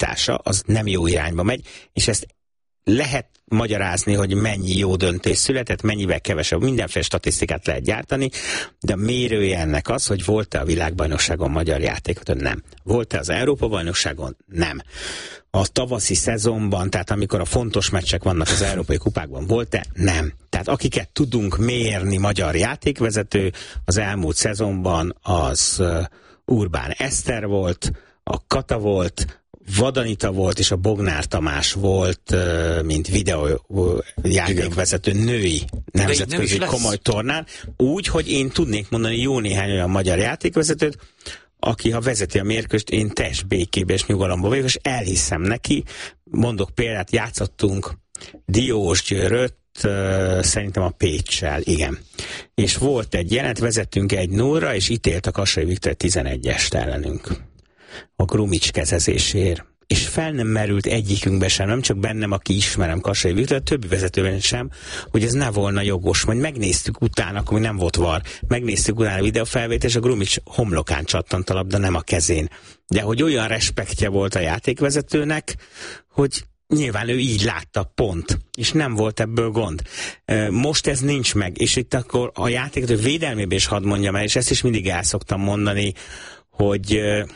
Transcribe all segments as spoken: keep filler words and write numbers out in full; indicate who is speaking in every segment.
Speaker 1: állítása, az nem jó irányba megy, és ezt lehet magyarázni, hogy mennyi jó döntés született, mennyivel kevesebb, mindenféle statisztikát lehet gyártani, de a mérője ennek az, hogy volt-e a világbajnokságon magyar játékot, nem. Volt-e az Európa-bajnokságon? Nem. A tavaszi szezonban, tehát amikor a fontos meccsek vannak az európai kupákban, volt-e? Nem. Tehát akiket tudunk mérni magyar játékvezető, az elmúlt szezonban az uh, Urbán Eszter volt, a Kata volt, Vadanita volt, és a Bognár Tamás volt, mint videó játékvezető női nemzetközi komoly tornán, úgy, hogy én tudnék mondani jó néhány olyan magyar játékvezetőt, aki, ha vezeti a mérkőzt, én teljes békében és nyugalomban vagyok, és elhiszem neki. Mondok példát, játszottunk Diósgyőröt, szerintem a Péccsel, igen. És volt egy jelent, vezettünk egy nullra, és ítélt a Kassai Viktor tizenegyest ellenünk a Grumics kezezésért. És fel nem merült egyikünkbe sem, nem csak bennem, aki ismerem Kassai Viktor, a többi vezetőben sem, hogy ez ne volna jogos. Majd megnéztük utána, akkor még nem volt var, megnéztük utána a videófelvételt, és a Grumics homlokán csattant a labda, nem a kezén. De hogy olyan respektje volt a játékvezetőnek, hogy nyilván ő így látta, pont. És nem volt ebből gond. Most ez nincs meg, és itt akkor a játékvezető védelmében is hadd mondjam el, és ezt is mindig el szoktam mondani, hogy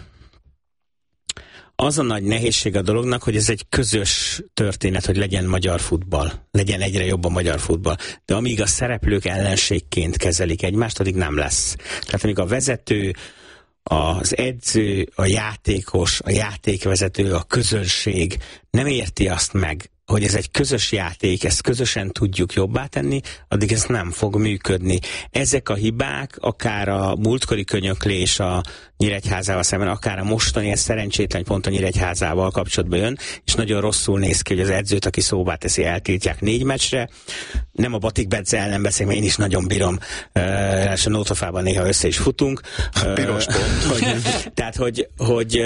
Speaker 1: az a nagy nehézség a dolognak, hogy ez egy közös történet, hogy legyen magyar futball. Legyen egyre jobb a magyar futball. De amíg a szereplők ellenségként kezelik egymást, addig nem lesz. Tehát amíg a vezető, az edző, a játékos, a játékvezető, a közönség nem érti azt meg, hogy ez egy közös játék, ezt közösen tudjuk jobbá tenni, addig ez nem fog működni. Ezek a hibák, akár a múltkori könyöklés a Nyíregyházával szemben, akár a mostani, ez szerencsétlen pont a Nyíregyházával kapcsolatban jön, és nagyon rosszul néz ki, hogy az edzőt, aki szóvá teszi, eltiltják négy meccsre. Nem a Batik Bedze ellen beszélek, mert én is nagyon bírom, és a Nótafában néha össze is futunk.
Speaker 2: Piros pont.
Speaker 1: Hogy, tehát, hogy, hogy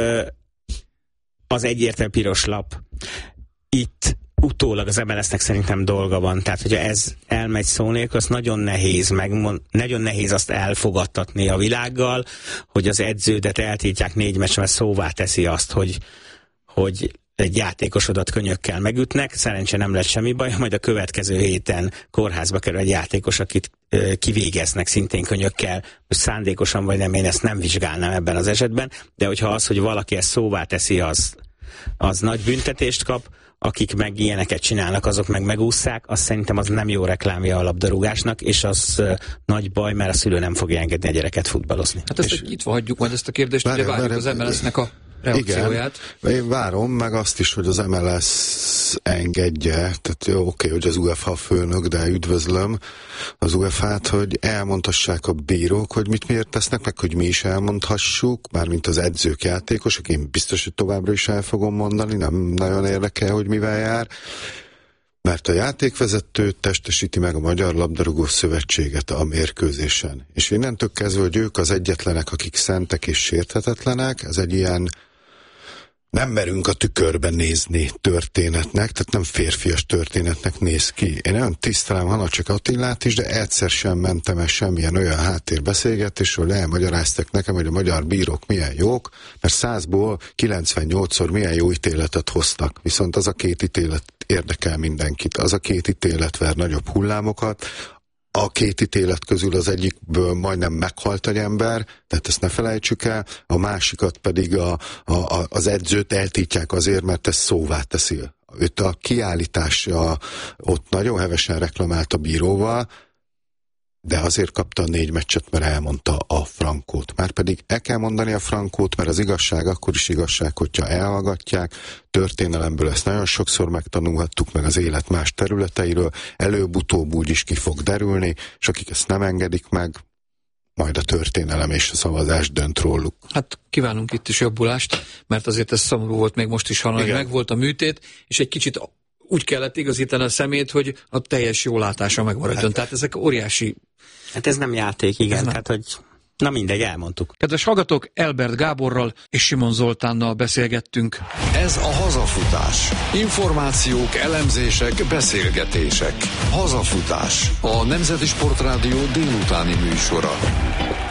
Speaker 1: az egyértelmű piros lap. Itt utólag az em el es-nek szerintem dolga van. Tehát, hogyha ez elmegy szó nélkül, az nagyon nehéz megmond, nagyon nehéz azt elfogadtatni a világgal, hogy az edződet eltiltják négy meccsre, mert szóvá teszi azt, hogy, hogy egy játékosodat könyökkel megütnek, szerencsére nem lett semmi baj, majd a következő héten kórházba kerül egy játékos, akit ö, kivégeznek szintén könyökkel, hogy szándékosan vagy nem, én ezt nem vizsgálnám ebben az esetben, de hogyha az, hogy valaki ezt szóvá teszi, az, az nagy büntetést kap, akik meg ilyeneket csinálnak, azok meg megússzák, azt szerintem az nem jó reklámja a labdarúgásnak, és az uh, nagy baj, mert a szülő nem fogja engedni a gyereket futballozni.
Speaker 3: Hát ezt itt hagyjuk majd ezt a kérdést, ugye várjuk az em el es-nek a reakcióját.
Speaker 2: Igen, én várom meg azt is, hogy az em el es engedje, tehát jó, oké, hogy az u ef há főnök, de üdvözlöm az u ef há-t, hogy elmondhassák a bírók, hogy mit miért tesznek, meg hogy mi is elmondhassuk, mármint az edzők, játékosok, én biztos, hogy továbbra is el fogom mondani, nem nagyon érdekel, hogy mivel jár, mert a játékvezető testesíti meg a Magyar Labdarúgó Szövetséget a mérkőzésen. És innentől kezdve, hogy ők az egyetlenek, akik szentek és sérthetetlenek, ez egy ilyen nem merünk a tükörben nézni történetnek, tehát nem férfias történetnek néz ki. Én olyan tisztelem Hanacsak Attilát is, de egyszer sem mentem el semmilyen olyan háttérbeszélgetésről, elmagyaráztak nekem, hogy a magyar bírók milyen jók, mert százból kilencvennyolcszor milyen jó ítéletet hoztak. Viszont az a két ítélet érdekel mindenkit. Az a két ítélet ver nagyobb hullámokat, a két ítélet közül az egyikből majdnem meghalt egy ember, tehát ezt ne felejtsük el, a másikat pedig a, a, a, az edzőt eltiltják azért, mert ezt szóvá teszi. Őt a kiállítása ott nagyon hevesen reklamált a bíróval, de azért kapta a négy meccset, mert elmondta a frankót. Márpedig el kell mondani a frankót, mert az igazság akkor is igazság, hogyha elhallgatják. Történelemből ezt nagyon sokszor megtanulhattuk, meg az élet más területeiről. Előbb-utóbb úgy is ki fog derülni, és akik ezt nem engedik meg, majd a történelem és a szavazás dönt róluk.
Speaker 3: Hát kívánunk itt is jobbulást, mert azért ez szomorú volt még most is, hanem meg volt a műtét, és egy kicsit úgy kellett igazítani a szemét, hogy a teljes jólátása megmaradjon. Hát, tehát ezek óriási...
Speaker 1: Hát ez nem játék, igen. Ez tehát, hogy... Na mindegy, elmondtuk.
Speaker 3: Kedves hallgatók, Elbert Gáborral és Simon Zoltánnal beszélgettünk.
Speaker 4: Ez a Hazafutás. Információk, elemzések, beszélgetések. Hazafutás. A Nemzeti Sportrádió délutáni műsora.